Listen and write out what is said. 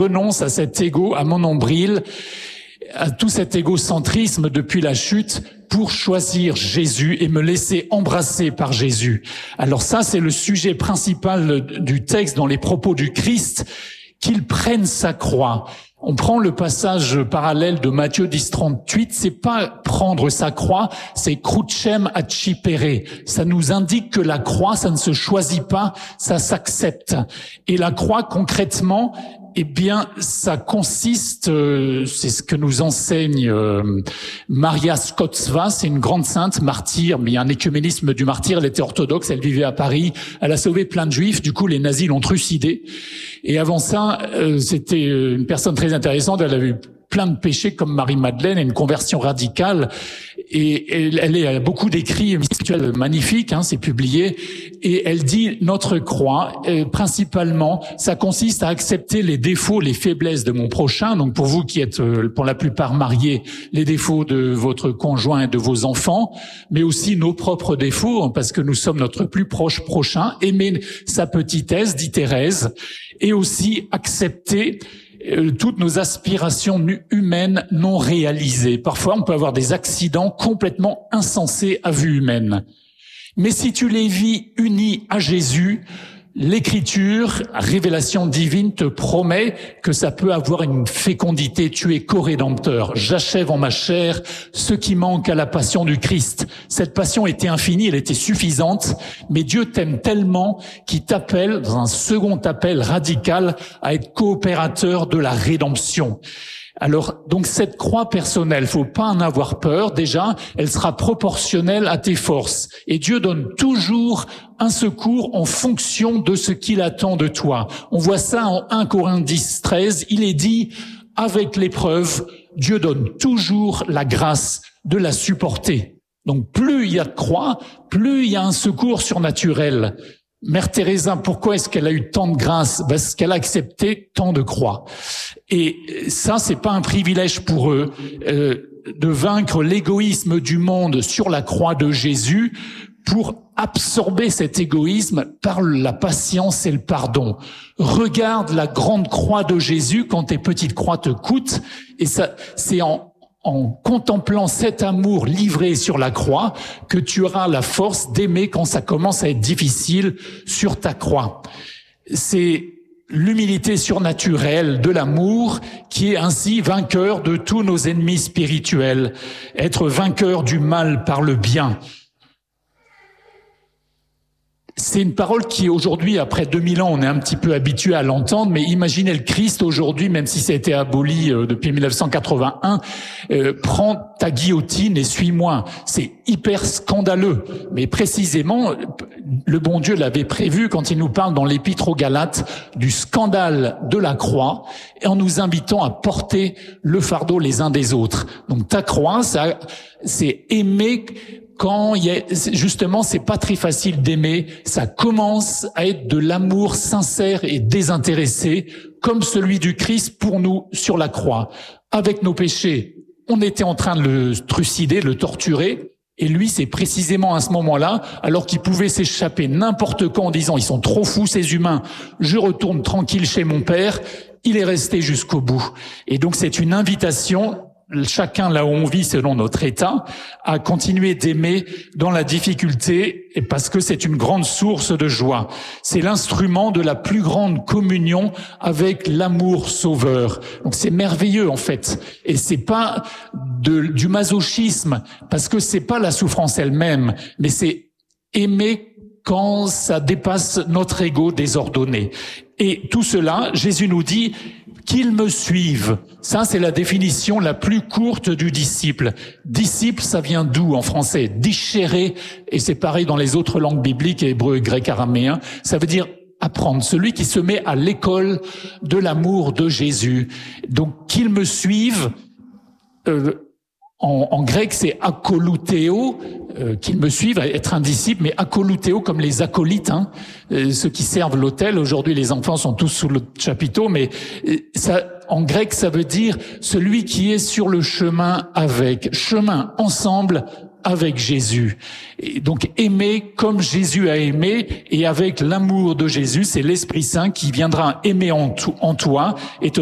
renonce à cet ego, à mon nombril, à tout cet égocentrisme depuis la chute pour choisir Jésus et me laisser embrasser par Jésus. Alors ça, c'est le sujet principal du texte dans les propos du Christ, qu'il prenne sa croix. On prend le passage parallèle de Matthieu 10:38, c'est pas prendre sa croix, c'est crucem accipere. Ça nous indique que la croix, ça ne se choisit pas, ça s'accepte. Et la croix, concrètement, eh bien, ça consiste, c'est ce que nous enseigne Maria Scotsva, c'est une grande sainte martyre, mais il y a un écuménisme du martyr, elle était orthodoxe, elle vivait à Paris, elle a sauvé plein de juifs, du coup les nazis l'ont trucidée. Et avant ça, c'était une personne très intéressante, elle avait eu plein de péchés comme Marie-Madeleine et une conversion radicale. Et elle a beaucoup d'écrits spirituels magnifiques, c'est publié. Et elle dit, notre croix, principalement, ça consiste à accepter les défauts, les faiblesses de mon prochain. Donc pour vous qui êtes pour la plupart mariés, les défauts de votre conjoint et de vos enfants, mais aussi nos propres défauts, parce que nous sommes notre plus proche prochain. Aimer sa petitesse, dit Thérèse, et aussi accepter toutes nos aspirations humaines non réalisées. Parfois, on peut avoir des accidents complètement insensés à vue humaine. Mais si tu les vis unis à Jésus, l'Écriture, révélation divine, te promet que ça peut avoir une fécondité. Tu es co-rédempteur. J'achève en ma chair ce qui manque à la passion du Christ. Cette passion était infinie, elle était suffisante, mais Dieu t'aime tellement qu'il t'appelle, dans un second appel radical, à être coopérateur de la rédemption. Alors, donc cette croix personnelle, faut pas en avoir peur. Déjà, elle sera proportionnelle à tes forces. Et Dieu donne toujours un secours en fonction de ce qu'il attend de toi. On voit ça en 1 Corinthiens 13. Il est dit, avec l'épreuve, Dieu donne toujours la grâce de la supporter. Donc, plus il y a de croix, plus il y a un secours surnaturel. Mère Teresa, pourquoi est-ce qu'elle a eu tant de grâce? Parce qu'elle a accepté tant de croix. Et ça, c'est pas un privilège pour eux de vaincre l'égoïsme du monde sur la croix de Jésus pour absorber cet égoïsme par la patience et le pardon. Regarde la grande croix de Jésus quand tes petites croix te coûtent, et ça, c'est en contemplant cet amour livré sur la croix que tu auras la force d'aimer quand ça commence à être difficile sur ta croix. C'est l'humilité surnaturelle de l'amour qui est ainsi vainqueur de tous nos ennemis spirituels. Être vainqueur du mal par le bien. C'est une parole qui aujourd'hui, après 2000 ans, on est un petit peu habitué à l'entendre, mais imaginez le Christ aujourd'hui, même si ça a été aboli depuis 1981, prends ta guillotine et suis-moi. C'est hyper scandaleux. Mais précisément, le bon Dieu l'avait prévu quand il nous parle dans l'Épître aux Galates du scandale de la croix, et en nous invitant à porter le fardeau les uns des autres. Donc ta croix, ça, c'est aimer. Quand justement, c'est pas très facile d'aimer, ça commence à être de l'amour sincère et désintéressé, comme celui du Christ pour nous sur la croix. Avec nos péchés, on était en train de le trucider, de le torturer, et lui, c'est précisément à ce moment-là, alors qu'il pouvait s'échapper n'importe quand en disant « ils sont trop fous ces humains, je retourne tranquille chez mon Père », il est resté jusqu'au bout. Et donc c'est une invitation, chacun là où on vit selon notre état, à continuer d'aimer dans la difficulté, et parce que c'est une grande source de joie. C'est l'instrument de la plus grande communion avec l'amour sauveur. Donc c'est merveilleux en fait. Et c'est pas du masochisme, parce que c'est pas la souffrance elle-même, mais c'est aimer quand ça dépasse notre ego désordonné. Et tout cela, Jésus nous dit qu'ils me suivent. Ça, c'est la définition la plus courte du disciple. Disciple, ça vient d'où en français? Dishérer, et c'est pareil dans les autres langues bibliques, hébreu, grec, araméen. Ça veut dire apprendre. Celui qui se met à l'école de l'amour de Jésus. Donc, qu'ils me suivent, en grec, c'est akoloutéo, qu'ils me suivent, être un disciple, mais akoloutéo comme les acolytes, ceux qui servent l'autel. Aujourd'hui, les enfants sont tous sous le chapiteau, mais ça, en grec, ça veut dire celui qui est sur le chemin ensemble avec Jésus. Et donc, aimer comme Jésus a aimé, et avec l'amour de Jésus, c'est l'Esprit Saint qui viendra aimer en toi et te